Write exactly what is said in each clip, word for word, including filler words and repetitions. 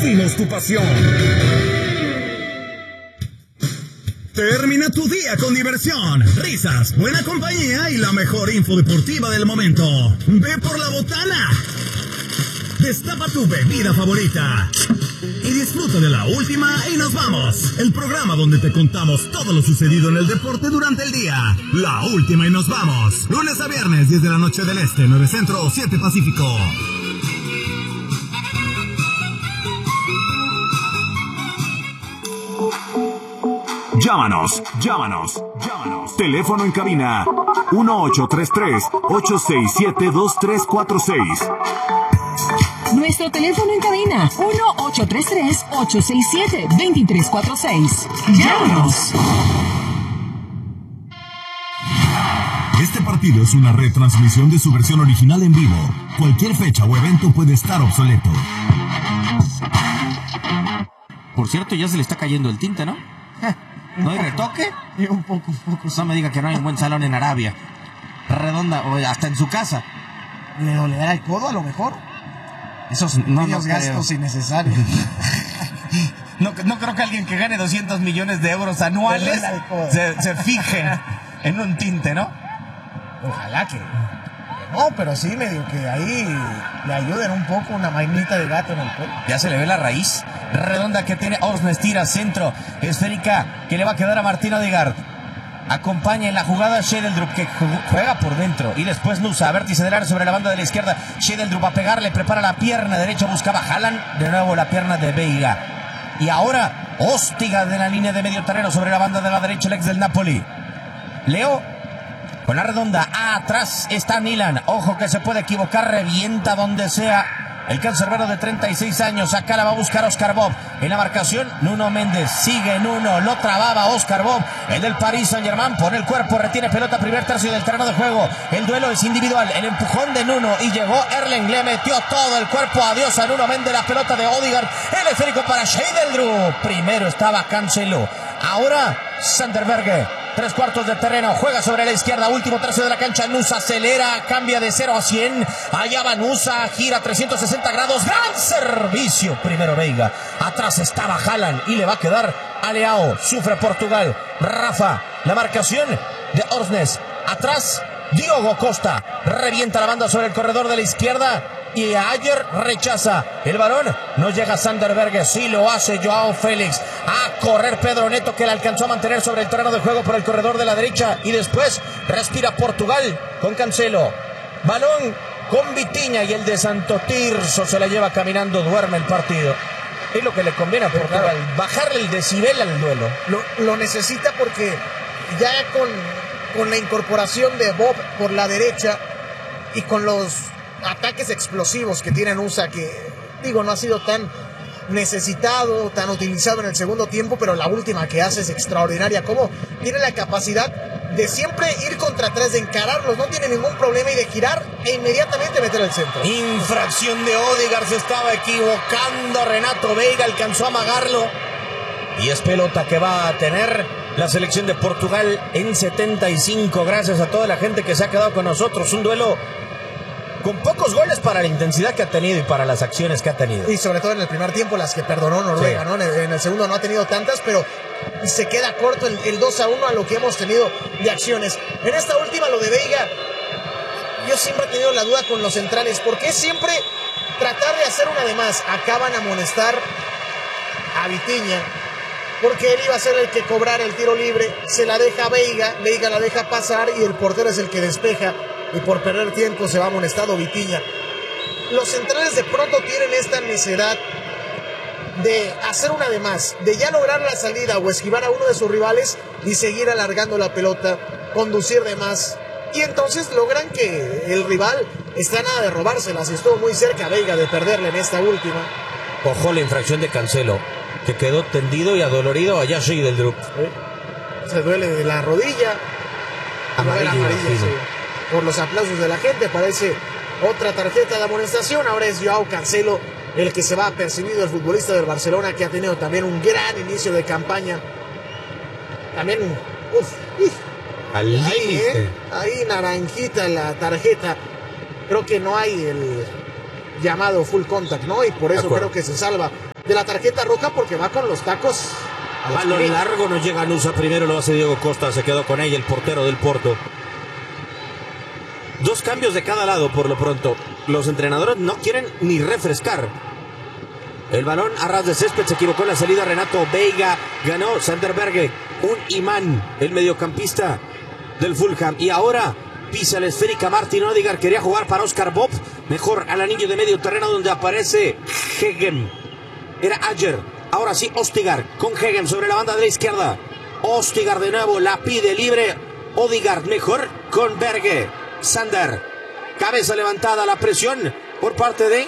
conocimos tu pasión. Termina tu día con diversión, risas, buena compañía y la mejor info deportiva del momento. Ve por la botana. Destapa tu bebida favorita y disfruta de La Última y nos vamos. El programa donde te contamos todo lo sucedido en el deporte durante el día. La Última y nos vamos. Lunes a viernes, diez de la noche del Este, nueve Centro, siete Pacífico. Llámanos, llámanos, llámanos. Teléfono en cabina uno ocho tres tres, ocho seis siete, dos tres cuatro seis. Nuestro teléfono en cabina uno ocho tres tres, ocho seis siete, dos tres cuatro seis. Llámanos. Este partido es una retransmisión de su versión original en vivo. Cualquier fecha o evento puede estar obsoleto. Por cierto, ya se le está cayendo el tinte, ¿no? ¿No hay retoque? Un poco, un poco. No me diga que no hay un buen salón en Arabia. Redonda, o hasta en su casa. ¿Le dolerá el codo a lo mejor? Esos no, Esos no gastos creo. innecesarios. no, no creo que alguien que gane doscientos millones de euros anuales se, se fije en un tinte, ¿no? Ojalá que... No, pero sí, medio que ahí le ayuden un poco una mainita de gato en el pelo. Ya se le ve la raíz redonda que tiene Orsnes, tira centro, esférica que le va a quedar a Martín Odegaard. Acompaña en la jugada Shedeldrup, que juega por dentro, y después Nusa, vértice del área sobre la banda de la izquierda. Shedeldrup a pegarle, prepara la pierna derecha, buscaba Haaland, de nuevo la pierna de Veiga. Y ahora Hostiga de la línea de medio terreno sobre la banda de la derecha, el ex del Napoli. Leo con la redonda, atrás está Milan, ojo que se puede equivocar, revienta donde sea el cancerbero de treinta y seis años. Acá la va a buscar Oscar Bob en la marcación. Nuno Méndez sigue Nuno, lo trababa Oscar Bob, el del Paris Saint-Germain, pone el cuerpo, retiene pelota, primer tercio del terreno de juego. El duelo es individual, el empujón de Nuno y llegó Erling, le metió todo el cuerpo, adiós a Nuno Méndez, la pelota de Odegaard, el esférico para Shedeldrup. Primero estaba Cancelo, ahora Sanderberge. Tres cuartos de terreno, juega sobre la izquierda, último tercio de la cancha. Nusa acelera, cambia de cero a cien. Allá va Nusa, gira trescientos sesenta grados. Gran servicio. Primero Veiga. Atrás estaba Haaland y le va a quedar a Leao. Sufre Portugal. Rafa, la marcación de Orsnes. Atrás, Diogo Costa. Revienta la banda sobre el corredor de la izquierda. Y ayer rechaza el balón. No llega Sanderberg, sí lo hace Joao Félix. A correr Pedro Neto, que le alcanzó a mantener sobre el terreno de juego por el corredor de la derecha. Y después respira Portugal con Cancelo. Balón con Vitinha y el de Santo Tirso se la lleva caminando, duerme el partido. Es lo que le conviene a Portugal, bajarle el decibel al duelo. Lo, lo necesita porque ya con, con la incorporación de Bob por la derecha y con los ataques explosivos que tiene Nusa, que digo no ha sido tan necesitado, tan utilizado en el segundo tiempo, pero la última que hace es extraordinaria. Como tiene la capacidad de siempre ir contra atrás, de encararlos, no tiene ningún problema, y de girar e inmediatamente meter el centro. Infracción de Odegaard, se estaba equivocando Renato Veiga, alcanzó a amagarlo y es pelota que va a tener la selección de Portugal en setenta y cinco. Gracias a toda la gente que se ha quedado con nosotros. Un duelo con pocos goles para la intensidad que ha tenido y para las acciones que ha tenido. Y sobre todo en el primer tiempo las que perdonó Noruega, sí. ¿no? En el segundo no ha tenido tantas, pero se queda corto el, el dos a uno a lo que hemos tenido de acciones. En esta última, lo de Veiga, yo siempre he tenido la duda con los centrales, porque siempre tratar de hacer una de más. Acaban a amonestar a Vitinha, porque él iba a ser el que cobrara el tiro libre, se la deja a Veiga, Veiga la deja pasar y el portero es el que despeja. Y por perder tiempo se va amonestado Vitinha. Los centrales de pronto tienen esta necesidad de hacer una de más, de ya lograr la salida o esquivar a uno de sus rivales y seguir alargando la pelota, conducir de más. Y entonces logran que el rival está a nada de robárselas. Estuvo muy cerca Veiga de perderle en esta última. Ojo la infracción de Cancelo, que quedó tendido y adolorido allá Shedeldrup. ¿Eh? Se duele de la rodilla. Amarilla, amarilla sí. Por los aplausos de la gente, parece otra tarjeta de amonestación. Ahora es Joao Cancelo el que se va percibido, el futbolista del Barcelona, que ha tenido también un gran inicio de campaña. También, uff, al límite. ¿eh? Ahí naranjita la tarjeta. Creo que no hay el llamado full contact, ¿no? Y por eso creo que se salva de la tarjeta roja porque va con los tacos a los Balón pies. Largo, no llega Nusa, primero lo hace Diego Costa, se quedó con ella el portero del Porto. Dos cambios de cada lado por lo pronto. Los entrenadores no quieren ni refrescar. El balón a ras de césped, se equivocó en la salida Renato Veiga, ganó Sander Berge, un imán, el mediocampista del Fulham. Y ahora pisa la esférica Martin Odegaard, quería jugar para Oscar Bob, mejor al anillo de medio terreno donde aparece Hegem. Era Ajer, ahora sí Odegaard con Hegem sobre la banda de la izquierda. Odegaard de nuevo, la pide libre, Odegaard mejor con Berge. Sander, cabeza levantada, la presión por parte de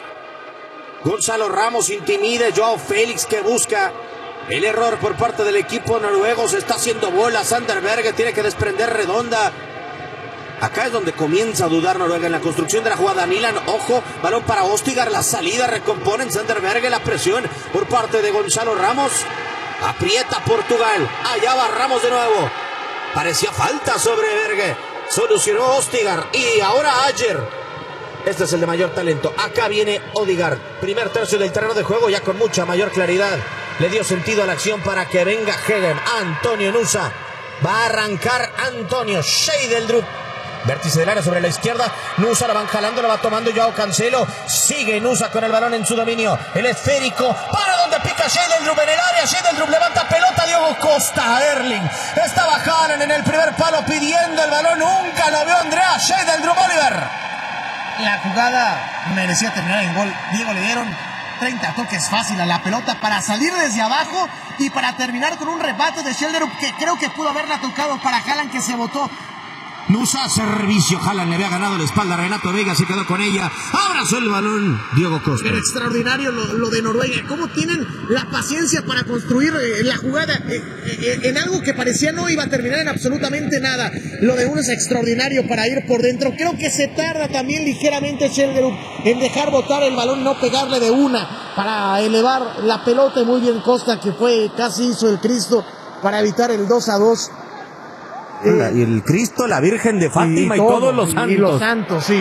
Gonzalo Ramos, intimida Joao Félix que busca el error por parte del equipo noruego, se está haciendo bola, Sander Berge tiene que desprender redonda. Acá es donde comienza a dudar Noruega en la construcción de la jugada. Milan, ojo, balón para Odegaard, la salida, recomponen Sander Berge, la presión por parte de Gonzalo Ramos, aprieta Portugal, allá va Ramos de nuevo, parecía falta sobre Berge, solucionó Odegaard y ahora Ajer. Este es el de mayor talento. Acá viene Odegaard. Primer tercio del terreno de juego ya con mucha mayor claridad. Le dio sentido a la acción para que venga Hegem. Antonio Nusa. Va a arrancar Antonio Scheideldrup. Vértice del área sobre la izquierda. Nusa la van jalando, la va tomando Joao Cancelo. Sigue Nusa con el balón en su dominio. El esférico. Para donde pica Scheideldrup en el área. Scheideldrup levanta pelota. Diego Costa. Erling. Estaba Haaland en el primer palo pidiendo el balón. Nunca lo vio Andrea Scheideldrup. Oliver. La jugada merecía terminar en gol. Diego, le dieron treinta toques fácil a la pelota para salir desde abajo y para terminar con un rebate de Scheideldrup que creo que pudo haberla tocado para Haaland, que se botó. Nusa, servicio, Haaland le había ganado la espalda, Renato Veiga se quedó con ella, abrazó el balón Diego Costa. Pero extraordinario lo, lo de Noruega, cómo tienen la paciencia para construir eh, la jugada eh, eh, en algo que parecía no iba a terminar en absolutamente nada. Lo de uno es extraordinario para ir por dentro. Creo que se tarda también ligeramente Scheideldrup en dejar botar el balón, no pegarle de una para elevar la pelota. Muy bien Costa, que fue casi hizo el Cristo para evitar el dos a dos. Eh, y el Cristo, la Virgen de Fátima y, y todo, todos los santos. Y los santos, sí.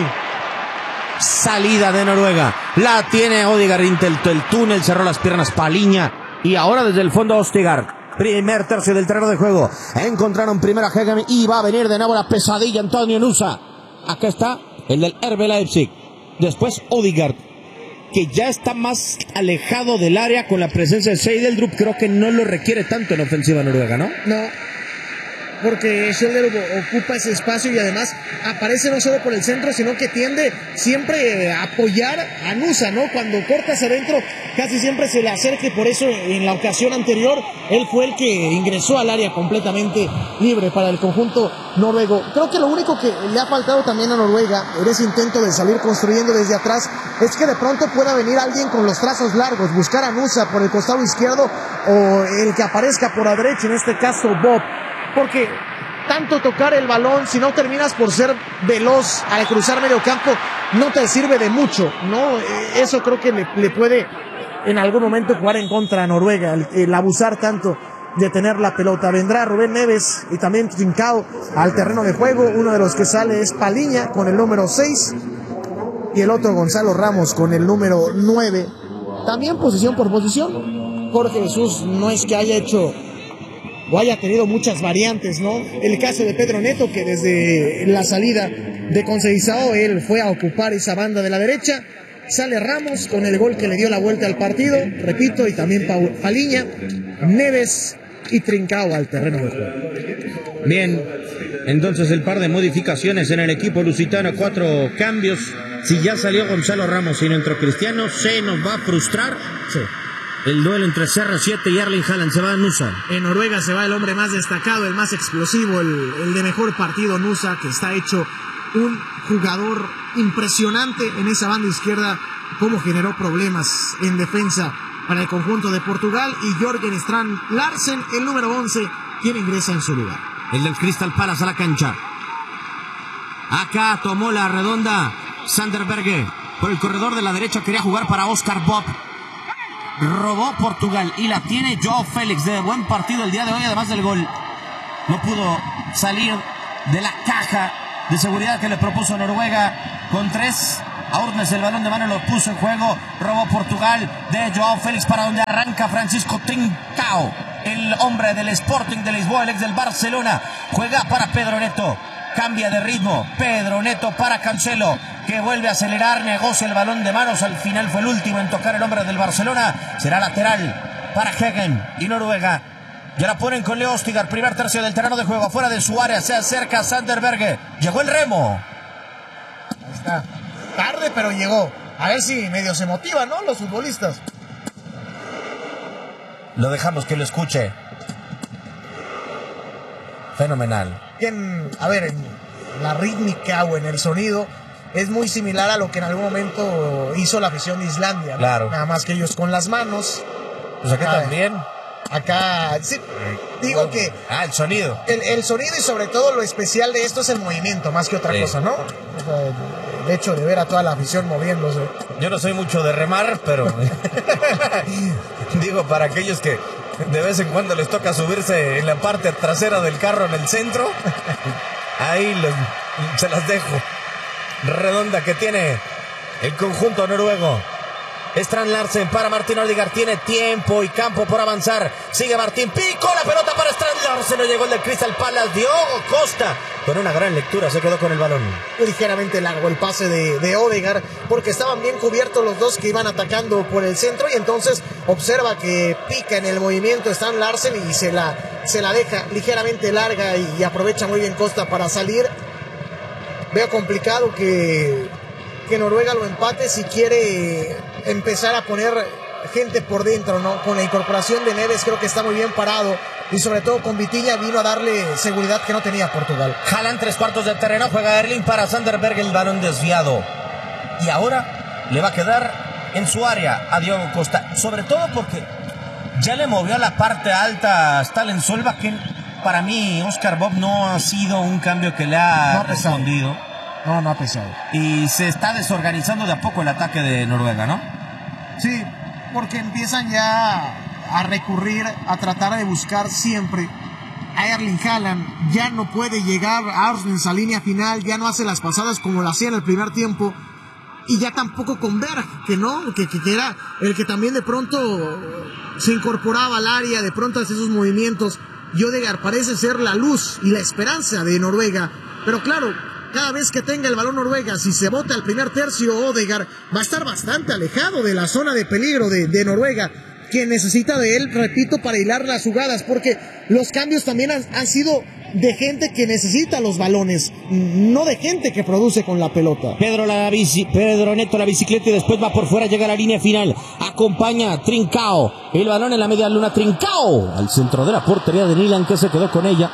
Salida de Noruega. La tiene Odegaard, el, el túnel, cerró las piernas Paliña. Y ahora desde el fondo Odegaard. Primer tercio del terreno de juego. Encontraron primero a Hegem y va a venir de nuevo la pesadilla Antonio Nusa. Acá está el del R B Leipzig. Después Odegaard, que ya está más alejado del área con la presencia de Scheideldrup. Creo que no lo requiere tanto en ofensiva noruega, ¿no? No. Porque Scheideldrup ocupa ese espacio y además aparece no solo por el centro, sino que tiende siempre a apoyar a Nusa, ¿no? Cuando corta hacia adentro, casi siempre se le acerca, y por eso en la ocasión anterior él fue el que ingresó al área completamente libre para el conjunto noruego. Creo que lo único que le ha faltado también a Noruega en ese intento de salir construyendo desde atrás es que de pronto pueda venir alguien con los trazos largos, buscar a Nusa por el costado izquierdo o el que aparezca por la derecha, en este caso Bob. Porque tanto tocar el balón, si no terminas por ser veloz al cruzar medio campo, no te sirve de mucho, ¿no? Eso creo que le, le puede en algún momento jugar en contra a Noruega, el, el abusar tanto de tener la pelota. Vendrá Rubén Neves y también Trincao al terreno de juego. Uno de los que sale es Paliña con el número seis y el otro Gonzalo Ramos con el número nueve. También posición por posición. Jorge Jesús no es que haya hecho o haya tenido muchas variantes, ¿no? El caso de Pedro Neto, que desde la salida de Conceição, él fue a ocupar esa banda de la derecha. Sale Ramos con el gol que le dio la vuelta al partido, repito, y también Paliña, Neves y Trincao al terreno de juego. Bien, entonces el par de modificaciones en el equipo lusitano, cuatro cambios. Si ya salió Gonzalo Ramos y no entró Cristiano, se nos va a frustrar. Sí. El duelo entre C R siete y Erling Haaland. Se va a Nusa. En Noruega se va el hombre más destacado, el más explosivo, el, el de mejor partido, Nusa, que está hecho un jugador impresionante en esa banda izquierda, cómo generó problemas en defensa para el conjunto de Portugal. Y Jørgen Strand Larsen, el número once, quien ingresa en su lugar. El del Crystal Palace a la cancha. Acá tomó la redonda Sander Berge. Por el corredor de la derecha quería jugar para Oscar Bob. Robó Portugal y la tiene Joao Félix. De buen partido el día de hoy, además del gol. No pudo salir de la caja de seguridad que le propuso Noruega con tres A Ornes el balón de mano lo puso en juego. Robó Portugal de Joao Félix para donde arranca Francisco Trincao. El hombre del Sporting de Lisboa, el ex del Barcelona. Juega para Pedro Neto. Cambia de ritmo. Pedro Neto para Cancelo, que vuelve a acelerar. Negocia el balón de manos. Al final fue el último en tocar el hombre del Barcelona. Será lateral para Hegen y Noruega. Ya la ponen con Leo Ostigar. Primer tercio del terreno de juego. Afuera de su área. Se acerca Sander Berge. Llegó el remo. Ahí está. Tarde, pero llegó. A ver si medio se motivan, ¿no? Los futbolistas. Lo dejamos que lo escuche. Fenomenal. En, a ver, en la rítmica o en el sonido es muy similar a lo que en algún momento hizo la afición de Islandia, ¿no? Claro. Nada más que ellos con las manos. Pues acá Acá, también. Acá, sí, digo que Ah, el sonido. el, el sonido y sobre todo lo especial de esto es el movimiento, más que otra Sí. cosa, ¿no? O sea, el, el hecho de ver a toda la afición moviéndose. Yo no soy mucho de remar, pero digo, para aquellos que de vez en cuando les toca subirse en la parte trasera del carro en el centro, ahí les, se las dejo. Redonda que tiene el conjunto noruego. Strand Larsen para Martín Odegaard. Tiene tiempo y campo por avanzar. Sigue Martín. Pico la pelota para Strand Larsen. No llegó el del Crystal Palace. Diogo Costa con una gran lectura se quedó con el balón. Ligeramente largo el pase de, de Odegaard, porque estaban bien cubiertos los dos que iban atacando por el centro, y entonces observa que pica en el movimiento Strand Larsen y se la, se la deja ligeramente larga, y, y aprovecha muy bien Costa para salir. Veo complicado que, que Noruega lo empate si quiere empezar a poner gente por dentro, ¿no? Con la incorporación de Neves creo que está muy bien parado, y sobre todo con Vitinha vino a darle seguridad que no tenía Portugal. Jalan tres cuartos de terreno, juega Erling para Sander Berge, el balón desviado. Y ahora le va a quedar en su área a Diogo Costa, sobre todo porque ya le movió a la parte alta a Stalen Solba, que para mí Oscar Bob no ha sido un cambio que le ha, no ha respondido. No, no ha pesado. Y se está desorganizando de a poco el ataque de Noruega, ¿no? Sí, porque empiezan ya a recurrir, a tratar de buscar siempre a Erling Haaland. Ya no puede llegar a Arsenal a línea final, ya no hace las pasadas como lo hacía en el primer tiempo, y ya tampoco con Berg, que no, que, que, que era el que también de pronto se incorporaba al área, de pronto hace esos movimientos. Y Odegaard parece ser la luz y la esperanza de Noruega, pero claro, cada vez que tenga el balón Noruega, si se bota al primer tercio, Odegaard va a estar bastante alejado de la zona de peligro de, de Noruega, que necesita de él, repito, para hilar las jugadas, porque los cambios también han, han sido de gente que necesita los balones, no de gente que produce con la pelota. Pedro, la bici, Pedro Neto la bicicleta y después va por fuera, llega a la línea final. Acompaña Trincao. El balón en la media luna. Trincao al centro de la portería de Nilan, que se quedó con ella.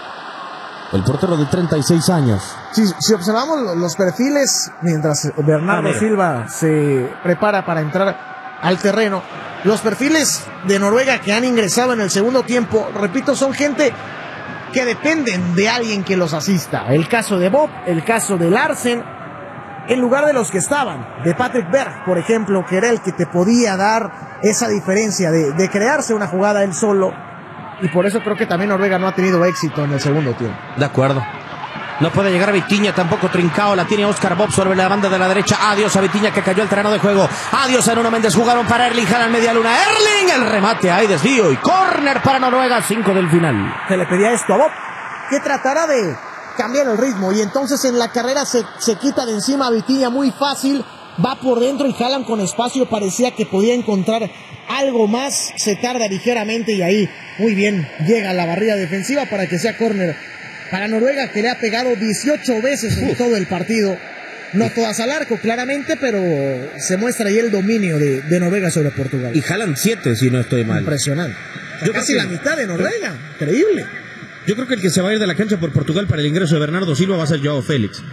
El portero de treinta y seis años. Si, si observamos los perfiles, mientras Bernardo Ah, Silva se prepara para entrar al terreno, los perfiles de Noruega que han ingresado en el segundo tiempo, repito, son gente que dependen de alguien que los asista. El caso de Bob, el caso de Larsen, en lugar de los que estaban, de Patrick Berg, por ejemplo, que era el que te podía dar esa diferencia de, de crearse una jugada él solo. Y por eso creo que también Noruega no ha tenido éxito en el segundo tiempo. De acuerdo. No puede llegar a Vitinha, tampoco Trincao. La tiene Oscar Bob sobre la banda de la derecha. Adiós a Vitinha, que cayó al terreno de juego. Adiós a Nuno Méndez. Jugaron para Erling Haaland, media luna. Erling, el remate. Hay desvío y córner para Noruega. Cinco del final. Se le pedía esto a Bob, que tratará de cambiar el ritmo. Y entonces en la carrera se, se quita de encima a Vitinha muy fácil. Va por dentro y Haaland con espacio parecía que podía encontrar algo más. Se tarda ligeramente y ahí muy bien llega a la barrera defensiva para que sea córner para Noruega, que le ha pegado dieciocho veces en todo el partido. No todas al arco, claramente, pero se muestra ahí el dominio de, de Noruega sobre Portugal. Y Haaland siete, si no estoy mal. Impresionante. Yo Casi creo la que- mitad de Noruega. Increíble. Yo creo que el que se va a ir de la cancha por Portugal para el ingreso de Bernardo Silva va a ser Joao Félix.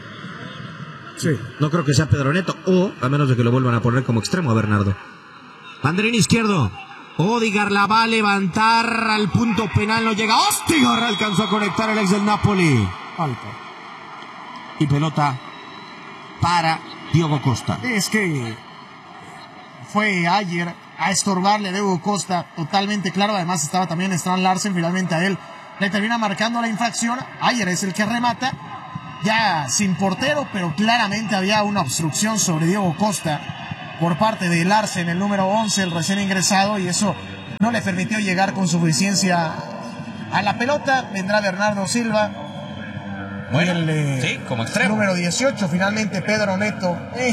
Sí. No creo que sea Pedro Neto, o a menos de que lo vuelvan a poner como extremo a Bernardo. Banderín izquierdo. Odegaard la va a levantar al punto penal, no llega. Odegaard alcanzó a conectar el ex del Napoli. Falta. Y pelota para Diogo Costa. Es que fue ayer a estorbarle a Diogo Costa, totalmente claro. Además estaba también Strand Larsen, finalmente a él le termina marcando la infracción. Ayer es el que remata ya sin portero, pero claramente había una obstrucción sobre Diego Costa por parte de Larsen, el número once, el recién ingresado, y eso no le permitió llegar con suficiencia a la pelota. Vendrá Bernardo Silva. Bueno, el, eh, sí, como extremo. Número dieciocho, finalmente Pedro Neto. Eh,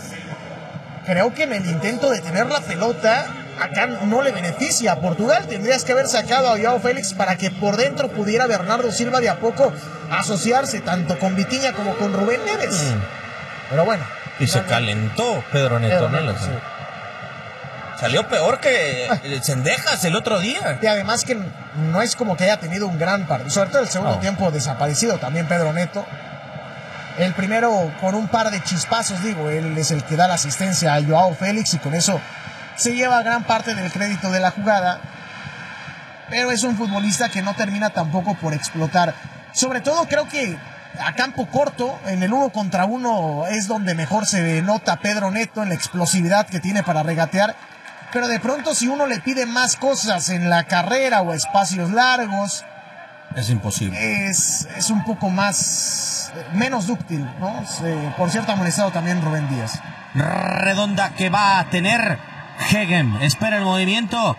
creo que en el intento de tener la pelota, acá no le beneficia a Portugal. Tendrías que haber sacado a Joao Félix para que por dentro pudiera Bernardo Silva de a poco asociarse tanto con Vitinha como con Rubén Neves. Mm. Pero bueno. Y se calentó Pedro Neto, Pedro ¿no? Neto, sí. Salió peor que Cendejas el otro día. Y además que no es como que haya tenido un gran partido. Sobre todo el segundo oh. tiempo desaparecido también Pedro Neto. El primero con un par de chispazos, digo, él es el que da la asistencia a Joao Félix y con eso se lleva gran parte del crédito de la jugada. Pero es un futbolista que no termina tampoco por explotar. Sobre todo creo que a campo corto, en el uno contra uno, es donde mejor se nota Pedro Neto en la explosividad que tiene para regatear. Pero de pronto si uno le pide más cosas en la carrera o espacios largos, es imposible. Es, es un poco más, menos dúctil, ¿no? Se, por cierto, ha molestado también Rubén Díaz. Redonda que va a tener Hegem. Espera el movimiento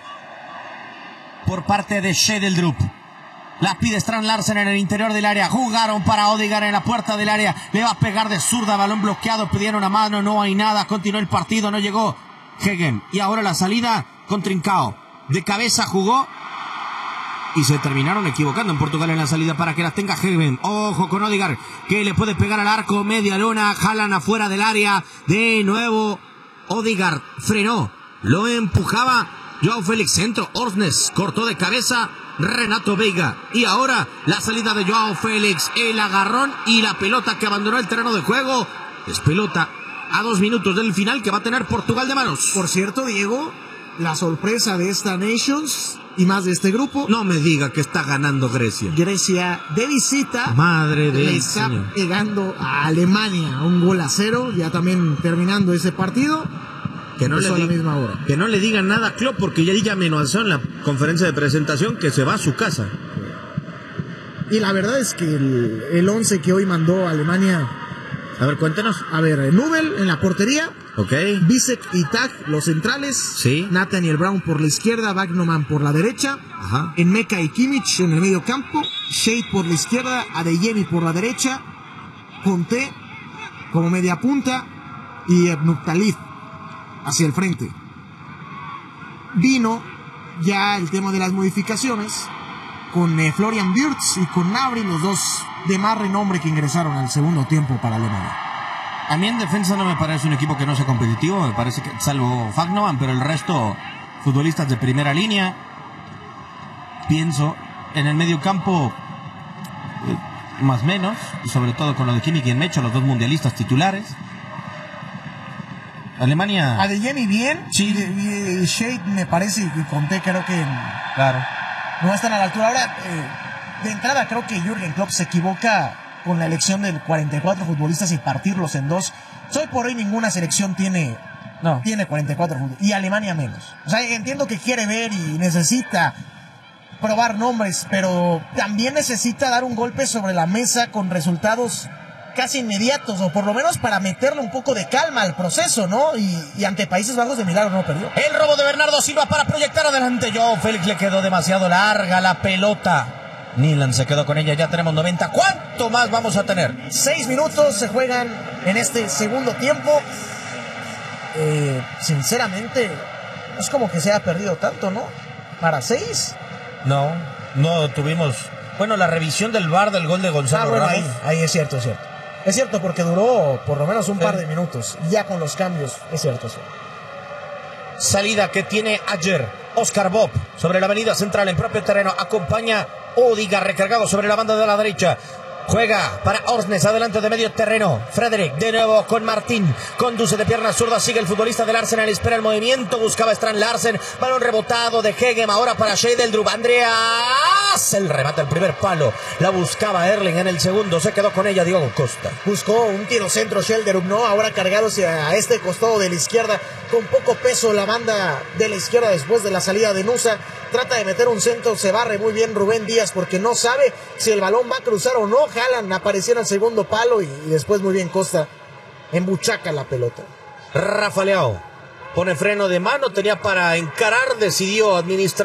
por parte de Schedeldrup. La pide Strand Larsen en el interior del área. Jugaron para Odegaard en la puerta del área. Le va a pegar de zurda, balón bloqueado. Pidieron a mano, no hay nada. Continuó el partido, no llegó Hegem. Y ahora la salida con Trincao. De cabeza jugó. Y se terminaron equivocando en Portugal en la salida para que las tenga Hegem. Ojo con Odegaard, que le puede pegar al arco. Media luna, jalan afuera del área. De nuevo Odegaard frenó. Lo empujaba Joao Félix. Centro, Orsnes cortó de cabeza. Renato Veiga. Y ahora la salida de Joao Félix. El agarrón y la pelota que abandonó el terreno de juego. Es pelota a dos minutos del final que va a tener Portugal de manos. Por cierto, Diego, la sorpresa de esta Nations y más de este grupo. No me diga que está ganando Grecia. Grecia de visita. Madre de le está Señor. Pegando a Alemania un gol a cero. Ya también terminando ese partido. Que no, le a la diga, misma hora. que no le digan nada a Klopp, porque ya ya amenazó en la conferencia de presentación que se va a su casa. Y la verdad es que el, el once que hoy mandó Alemania. A ver, cuéntenos. A ver, Nubel en la portería. Ok. Bisek y Tag, los centrales. Sí. Nathaniel Brown por la izquierda, Wagnerman por la derecha. Ajá. Enmeka y Kimmich en el medio campo. Shade por la izquierda, Adeyemi por la derecha. Conte como media punta. Y Ebnuktalif hacia el frente. Vino ya el tema de las modificaciones con eh, Florian Wirtz y con Gnabry, los dos de más renombre que ingresaron al segundo tiempo para Alemania. A mí en defensa no me parece un equipo que no sea competitivo, me parece que salvo Fagnoman, pero el resto futbolistas de primera línea. Pienso en el medio campo eh, más o menos, y sobre todo con lo de Kimmich y Enmecho, los dos mundialistas titulares. Alemania. Adeyemi bien. Sí. Y, y Shade me parece y Conte creo que. Claro. No están a la altura. Ahora, eh, de entrada creo que Jürgen Klopp se equivoca con la elección de cuarenta y cuatro futbolistas y partirlos en dos. Hoy por hoy ninguna selección tiene. No. Tiene cuarenta y cuatro futbolistas. Y Alemania menos. O sea, entiendo que quiere ver y necesita probar nombres, pero también necesita dar un golpe sobre la mesa con resultados casi inmediatos, o por lo menos para meterle un poco de calma al proceso, ¿no? Y, y ante Países Bajos de milagro no perdió. El robo de Bernardo Silva para proyectar adelante. Joao Félix le quedó demasiado larga la pelota. Nilan se quedó con ella, ya tenemos noventa. ¿Cuánto más vamos a tener? Seis minutos se juegan en este segundo tiempo. Eh, sinceramente, no es como que se haya perdido tanto, ¿no? Para seis. No, no tuvimos... Bueno, la revisión del V A R del gol de Gonzalo ah, bueno, Ramos. Ahí, ahí es cierto, es cierto. Es cierto porque duró por lo menos un sí. par de minutos. Ya con los cambios, es cierto, sí. Salida que tiene ayer Oscar Bob sobre la avenida central en propio terreno. Acompaña Odegaard recargado sobre la banda de la derecha. Juega para Orsnes, adelante de medio terreno. Frederick de nuevo con Martín. Conduce de pierna zurda, sigue el futbolista del Arsenal. Espera el movimiento, buscaba Strand Larsen. Balón rebotado de Hegem, ahora para Schedeldrup. Andreas, el remate al primer palo. La buscaba Erling en el segundo, se quedó con ella Diego Costa. Buscó un tiro centro Schedeldrup, ¿no? Ahora cargado hacia este costado de la izquierda. Con poco peso la banda de la izquierda después de la salida de Nusa. Trata de meter un centro, se barre muy bien Rubén Díaz porque no sabe si el balón va a cruzar o no. Haaland apareció en el segundo palo y, y después muy bien Costa embuchaca la pelota. Rafa Leao pone freno de mano, tenía para encarar, decidió administrar